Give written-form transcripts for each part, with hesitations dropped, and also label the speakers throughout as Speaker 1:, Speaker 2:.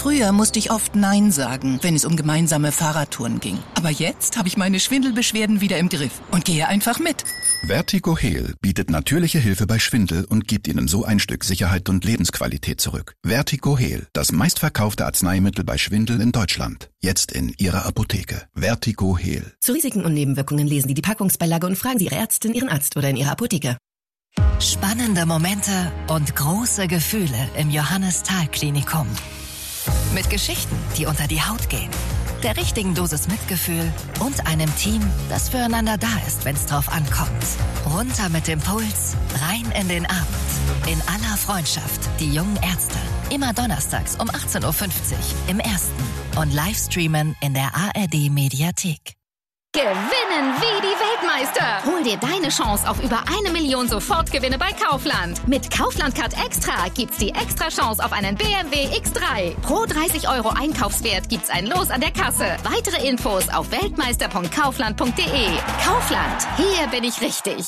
Speaker 1: Früher musste ich oft Nein sagen, wenn es um gemeinsame Fahrradtouren ging. Aber jetzt habe ich meine Schwindelbeschwerden wieder im Griff und gehe einfach mit.
Speaker 2: VertigoHeal bietet natürliche Hilfe bei Schwindel und gibt Ihnen so ein Stück Sicherheit und Lebensqualität zurück. VertigoHeal, das meistverkaufte Arzneimittel bei Schwindel in Deutschland. Jetzt in Ihrer Apotheke. VertigoHeal.
Speaker 3: Zu Risiken und Nebenwirkungen lesen Sie die Packungsbeilage und fragen Sie Ihre Ärztin, Ihren Arzt oder in Ihrer Apotheke.
Speaker 4: Spannende Momente und große Gefühle im Johannes-Thal-Klinikum. Mit Geschichten, die unter die Haut gehen. Der richtigen Dosis Mitgefühl und einem Team, das füreinander da ist, wenn es drauf ankommt. Runter mit dem Puls, rein in den Abend. In aller Freundschaft, die jungen Ärzte. Immer donnerstags um 18.50 Uhr im Ersten und Livestreamen in der ARD-Mediathek.
Speaker 5: Gewinnen wie die Weltmeister! Hol dir deine Chance auf über 1 Million Sofortgewinne bei Kaufland. Mit Kaufland Card Extra gibt's die extra Chance auf einen BMW X3. Pro 30 € Einkaufswert gibt's ein Los an der Kasse. Weitere Infos auf weltmeister.kaufland.de. Kaufland, hier bin ich richtig.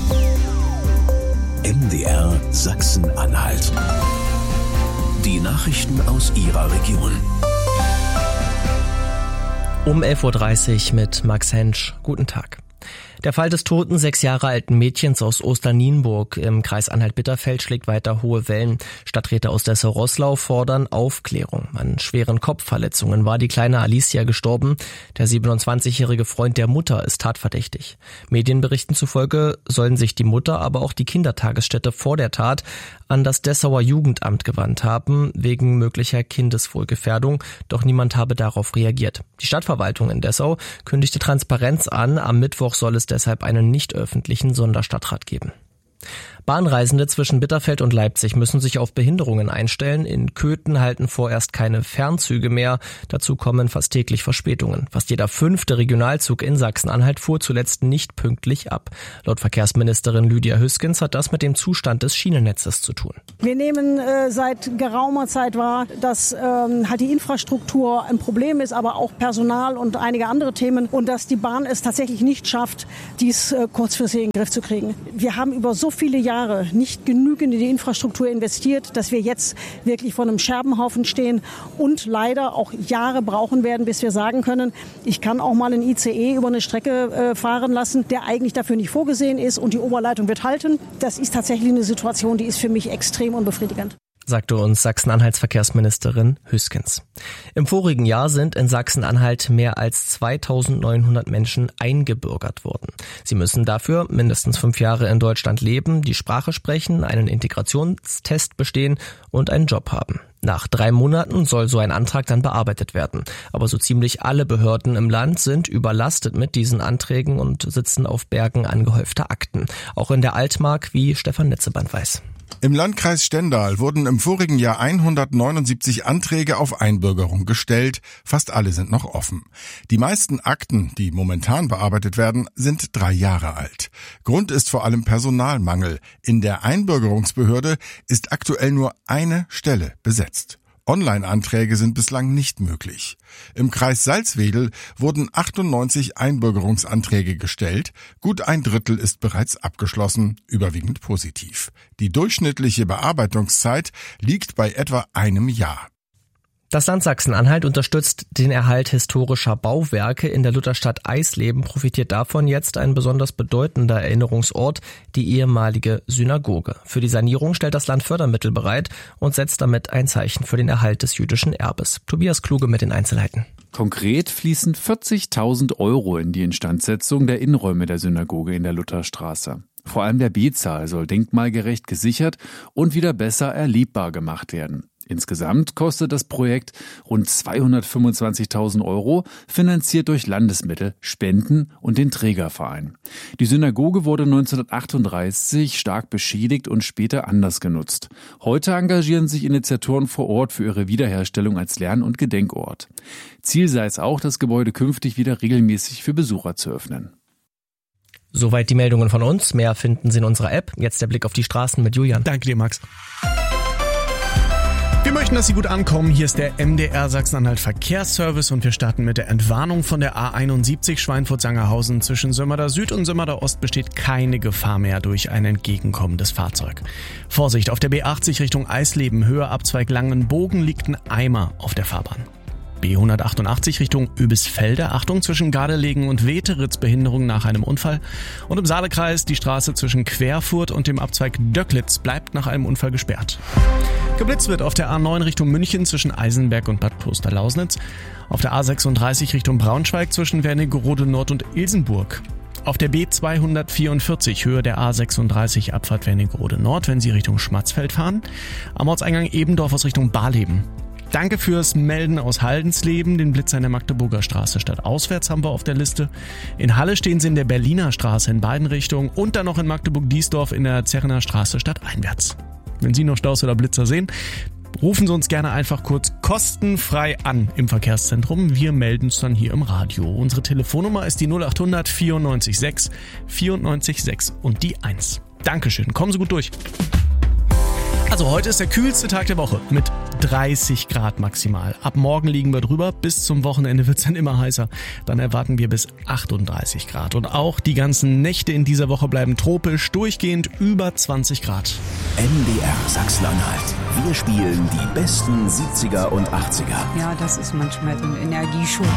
Speaker 6: MDR Sachsen-Anhalt. Die Nachrichten aus Ihrer Region.
Speaker 7: Um 11.30 Uhr mit Max Hensch. Guten Tag. Der Fall des toten 6 Jahre alten Mädchens aus Osternienburg im Kreis Anhalt-Bitterfeld schlägt weiter hohe Wellen. Stadträte aus Dessau-Roßlau fordern Aufklärung. An schweren Kopfverletzungen war die kleine Alicia gestorben. Der 27-jährige Freund der Mutter ist tatverdächtig. Medienberichten zufolge sollen sich die Mutter, aber auch die Kindertagesstätte vor der Tat an das Dessauer Jugendamt gewandt haben, wegen möglicher Kindeswohlgefährdung. Doch niemand habe darauf reagiert. Die Stadtverwaltung in Dessau kündigte Transparenz an. Am Mittwoch soll es deshalb einen nicht öffentlichen Sonderstadtrat geben. Bahnreisende zwischen Bitterfeld und Leipzig müssen sich auf Behinderungen einstellen. In Köthen halten vorerst keine Fernzüge mehr. Dazu kommen fast täglich Verspätungen. Fast jeder 5. Regionalzug in Sachsen-Anhalt fuhr zuletzt nicht pünktlich ab. Laut Verkehrsministerin Lydia Hüskens hat das mit dem Zustand des Schienennetzes zu tun.
Speaker 8: Wir nehmen seit geraumer Zeit wahr, dass halt die Infrastruktur ein Problem ist, aber auch Personal und einige andere Themen und dass die Bahn es tatsächlich nicht schafft, dies kurzfristig in den Griff zu kriegen. Wir haben über so viele Jahre nicht genügend in die Infrastruktur investiert, dass wir jetzt wirklich vor einem Scherbenhaufen stehen und leider auch Jahre brauchen werden, bis wir sagen können, ich kann auch mal einen ICE über eine Strecke fahren lassen, der eigentlich dafür nicht vorgesehen ist und die Oberleitung wird halten. Das ist tatsächlich eine Situation, die ist für mich extrem unbefriedigend,
Speaker 7: sagte uns Sachsen-Anhalts Verkehrsministerin Hüskens. Im vorigen Jahr sind in Sachsen-Anhalt mehr als 2.900 Menschen eingebürgert worden. Sie müssen dafür mindestens 5 Jahre in Deutschland leben, die Sprache sprechen, einen Integrationstest bestehen und einen Job haben. Nach 3 Monaten soll so ein Antrag dann bearbeitet werden. Aber so ziemlich alle Behörden im Land sind überlastet mit diesen Anträgen und sitzen auf Bergen angehäufter Akten. Auch in der Altmark, wie Stefan Netzeband weiß.
Speaker 9: Im Landkreis Stendal wurden im vorigen Jahr 179 Anträge auf Einbürgerung gestellt. Fast alle sind noch offen. Die meisten Akten, die momentan bearbeitet werden, sind 3 Jahre alt. Grund ist vor allem Personalmangel. In der Einbürgerungsbehörde ist aktuell nur eine Stelle besetzt. Online-Anträge sind bislang nicht möglich. Im Kreis Salzwedel wurden 98 Einbürgerungsanträge gestellt. Gut ein Drittel ist bereits abgeschlossen, überwiegend positiv. Die durchschnittliche Bearbeitungszeit liegt bei etwa 1 Jahr.
Speaker 7: Das Land Sachsen-Anhalt unterstützt den Erhalt historischer Bauwerke. In der Lutherstadt Eisleben profitiert davon jetzt ein besonders bedeutender Erinnerungsort, die ehemalige Synagoge. Für die Sanierung stellt das Land Fördermittel bereit und setzt damit ein Zeichen für den Erhalt des jüdischen Erbes. Tobias Kluge mit den Einzelheiten.
Speaker 10: Konkret fließen 40.000 € in die Instandsetzung der Innenräume der Synagoge in der Lutherstraße. Vor allem der Betsaal soll denkmalgerecht gesichert und wieder besser erlebbar gemacht werden. Insgesamt kostet das Projekt rund 225.000 €, finanziert durch Landesmittel, Spenden und den Trägerverein. Die Synagoge wurde 1938 stark beschädigt und später anders genutzt. Heute engagieren sich Initiatoren vor Ort für ihre Wiederherstellung als Lern- und Gedenkort. Ziel sei es auch, das Gebäude künftig wieder regelmäßig für Besucher zu öffnen.
Speaker 7: Soweit die Meldungen von uns. Mehr finden Sie in unserer App. Jetzt der Blick auf die Straßen mit Julian.
Speaker 11: Danke dir, Max. Wir möchten, dass Sie gut ankommen. Hier ist der MDR Sachsen-Anhalt Verkehrsservice und wir starten mit der Entwarnung von der A71 Schweinfurt-Sangerhausen. Zwischen Sömmerda Süd und Sömmerda Ost besteht keine Gefahr mehr durch ein entgegenkommendes Fahrzeug. Vorsicht, auf der B80 Richtung Eisleben, Höhe Abzweig Langenbogen liegt ein Eimer auf der Fahrbahn. B188 Richtung Öbisfelde, Achtung, zwischen Gardelegen und Weteritz Behinderung nach einem Unfall. Und im Saalekreis die Straße zwischen Querfurt und dem Abzweig Döcklitz bleibt nach einem Unfall gesperrt. Geblitzt wird auf der A9 Richtung München zwischen Eisenberg und Bad Kloster-Lausnitz. Auf der A36 Richtung Braunschweig zwischen Wernigerode Nord und Ilsenburg. Auf der B244 Höhe der A36 Abfahrt Wernigerode Nord, wenn Sie Richtung Schmatzfeld fahren. Am Ortseingang Ebendorf aus Richtung Barleben. Danke fürs Melden aus Haldensleben. Den Blitzer in der Magdeburger Straße stadtauswärts haben wir auf der Liste. In Halle stehen Sie in der Berliner Straße in beiden Richtungen und dann noch in Magdeburg-Diesdorf in der Zerrener Straße stadteinwärts. Wenn Sie noch Staus oder Blitzer sehen, rufen Sie uns gerne einfach kurz kostenfrei an im Verkehrszentrum. Wir melden es dann hier im Radio. Unsere Telefonnummer ist die 0800 94 6 94 6 und die 1. Dankeschön. Kommen Sie gut durch. Also heute ist der kühlste Tag der Woche mit 30 Grad maximal. Ab morgen liegen wir drüber, bis zum Wochenende wird es dann immer heißer. Dann erwarten wir bis 38 Grad. Und auch die ganzen Nächte in dieser Woche bleiben tropisch, durchgehend über 20 Grad.
Speaker 6: MDR Sachsen-Anhalt. Wir spielen die besten 70er und 80er.
Speaker 12: Ja, das ist manchmal so ein Energieschub.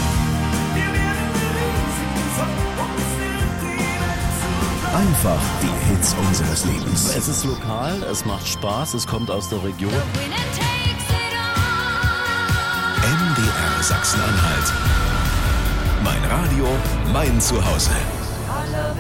Speaker 6: Einfach die Hits unseres Lebens.
Speaker 13: Es ist lokal, es macht Spaß, es kommt aus der Region.
Speaker 6: MDR Sachsen-Anhalt. Mein Radio, mein Zuhause.